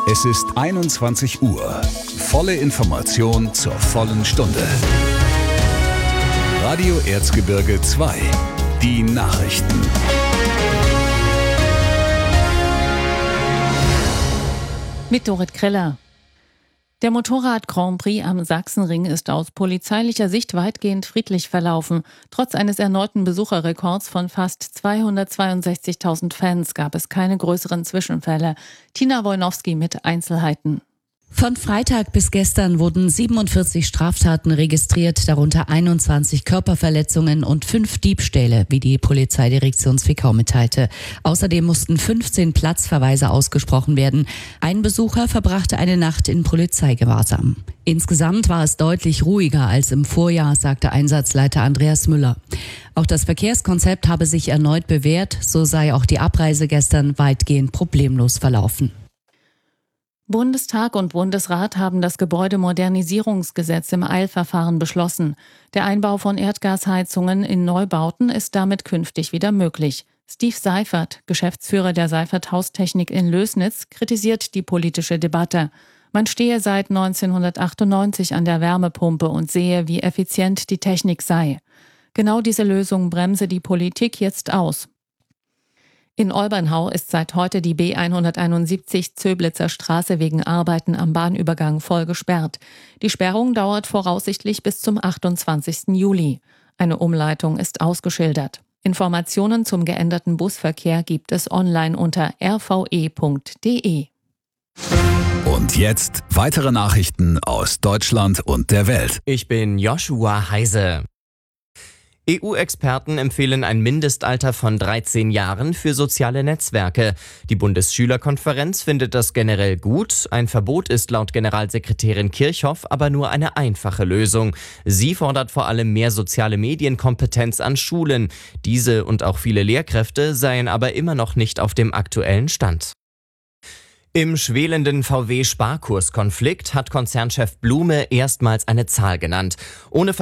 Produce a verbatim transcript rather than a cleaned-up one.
Es ist einundzwanzig Uhr. Volle Information zur vollen Stunde. Radio Erzgebirge zwei. Die Nachrichten. Mit Dorit Kreller. Der Motorrad-Grand Prix am Sachsenring ist aus polizeilicher Sicht weitgehend friedlich verlaufen. Trotz eines erneuten Besucherrekords von fast zweihundertzweiundsechzigtausend Fans gab es keine größeren Zwischenfälle. Tina Wojnowski mit Einzelheiten. Von Freitag bis gestern wurden siebenundvierzig Straftaten registriert, darunter einundzwanzig Körperverletzungen und fünf Diebstähle, wie die Polizeidirektion Zwickau mitteilte. Außerdem mussten fünfzehn Platzverweise ausgesprochen werden. Ein Besucher verbrachte eine Nacht in Polizeigewahrsam. Insgesamt war es deutlich ruhiger als im Vorjahr, sagte Einsatzleiter Andreas Müller. Auch das Verkehrskonzept habe sich erneut bewährt, so sei auch die Abreise gestern weitgehend problemlos verlaufen. Bundestag und Bundesrat haben das Gebäudemodernisierungsgesetz im Eilverfahren beschlossen. Der Einbau von Erdgasheizungen in Neubauten ist damit künftig wieder möglich. Steve Seifert, Geschäftsführer der Seifert Haustechnik in Lößnitz, kritisiert die politische Debatte. Man stehe seit neunzehnhundertachtundneunzig an der Wärmepumpe und sehe, wie effizient die Technik sei. Genau diese Lösung bremse die Politik jetzt aus. In Olbernhau ist seit heute die B hunderteinundsiebzig Zöblitzer Straße wegen Arbeiten am Bahnübergang voll gesperrt. Die Sperrung dauert voraussichtlich bis zum achtundzwanzigsten Juli. Eine Umleitung ist ausgeschildert. Informationen zum geänderten Busverkehr gibt es online unter r v e punkt d e. Und jetzt weitere Nachrichten aus Deutschland und der Welt. Ich bin Joshua Heise. E U-Experten empfehlen ein Mindestalter von dreizehn Jahren für soziale Netzwerke. Die Bundesschülerkonferenz findet das generell gut. Ein Verbot ist laut Generalsekretärin Kirchhoff aber nur eine einfache Lösung. Sie fordert vor allem mehr soziale Medienkompetenz an Schulen. Diese und auch viele Lehrkräfte seien aber immer noch nicht auf dem aktuellen Stand. Im schwelenden V W-Sparkurskonflikt hat Konzernchef Blume erstmals eine Zahl genannt. Ohne